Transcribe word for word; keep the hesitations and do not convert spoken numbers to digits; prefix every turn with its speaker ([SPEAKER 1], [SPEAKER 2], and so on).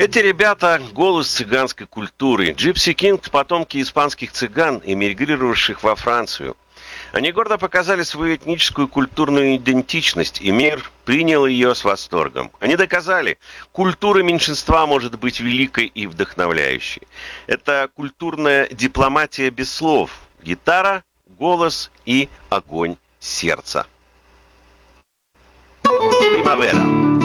[SPEAKER 1] Эти ребята – голос цыганской культуры. Gypsy Kings – потомки испанских цыган, эмигрировавших во Францию. Они гордо показали свою этническую культурную идентичность, и мир принял ее с восторгом. Они доказали, культура меньшинства может быть великой и вдохновляющей. Это культурная дипломатия без слов. Гитара, голос и огонь сердца. Примавера.